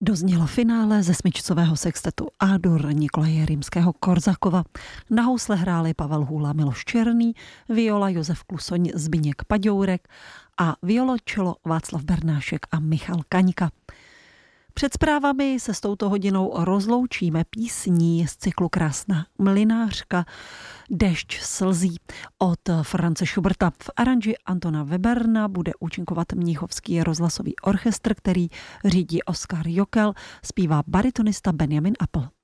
Doznělo finále ze smyčcového sextetu A-dur Nikolaje Rimského-Korzakova. Na housle hráli Pavel Hůla, Miloš Černý, viola Josef Klusoň, Zbyněk Paďourek a violončelo Václav Bernášek a Michal Kaňka. Před zprávami se s touto hodinou rozloučíme písní z cyklu Krásná mlynářka Dešť slzí od France Schuberta. V aranži Antona Weberna bude účinkovat Mnichovský rozhlasový orchestr, který řídí Oskar Jokel, zpívá baritonista Benjamin Appel.